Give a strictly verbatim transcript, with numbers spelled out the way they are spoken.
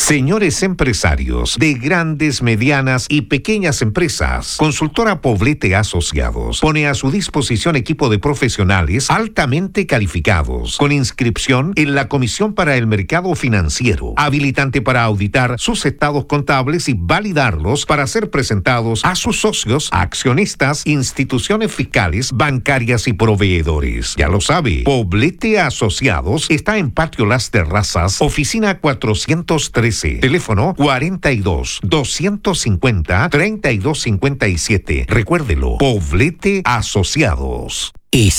Señores empresarios de grandes, medianas y pequeñas empresas, Consultora Poblete Asociados pone a su disposición equipo de profesionales altamente calificados, con inscripción en la Comisión para el Mercado Financiero, habilitante para auditar sus estados contables y validarlos para ser presentados a sus socios, accionistas, instituciones fiscales, bancarias y proveedores. Ya lo sabe, Poblete Asociados está en Patio Las Terrazas, oficina cuatrocientos trece, teléfono cuarenta y dos, doscientos cincuenta, treinta y dos cincuenta y siete. Recuérdelo, Poblete Asociados.